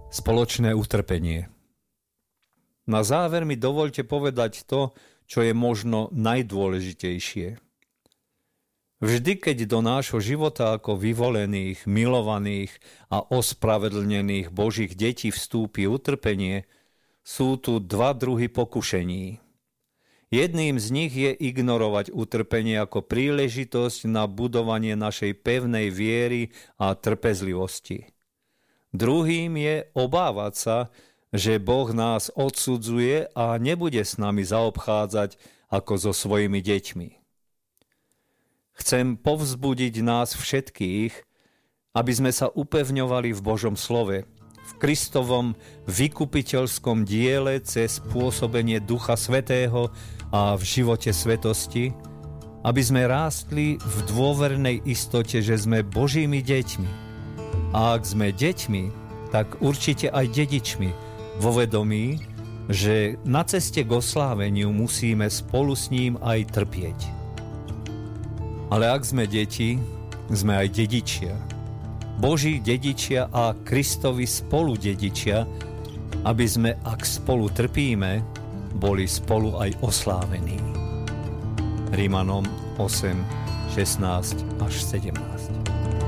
Spoločné utrpenie. Na záver mi dovoľte povedať to, čo je možno najdôležitejšie. Vždy, keď do nášho života ako vyvolených, milovaných a ospravedlnených Božích detí vstúpi utrpenie, sú tu dva druhy pokušení. Jedným z nich je ignorovať utrpenie ako príležitosť na budovanie našej pevnej viery a trpezlivosti. Druhým je obávať sa, že Boh nás odsudzuje a nebude s nami zaobchádzať ako so svojimi deťmi. Chcem povzbudiť nás všetkých, aby sme sa upevňovali v Božom slove, v Kristovom vykupiteľskom diele cez pôsobenie Ducha Svätého a v živote svetosti, aby sme rástli v dôvernej istote, že sme Božími deťmi. A ak sme deťmi, tak určite aj dedičmi, vo vedomí, že na ceste k osláveniu musíme spolu s ním aj trpieť. Ale ak sme deti, sme aj dedičia. Boží dedičia a Kristovi spolu dedičia, aby sme, ak spolu trpíme, boli spolu aj oslávení. Rímanom 8, 16 až 17.